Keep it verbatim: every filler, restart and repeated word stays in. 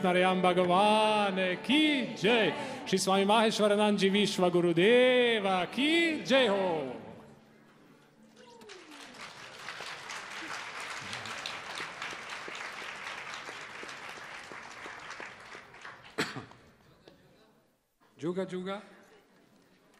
Narayam Bhagavan ki jai. Shri Swami Maheshwaranandji Vishwa Gurudeva ki jai ho. Juga Juga.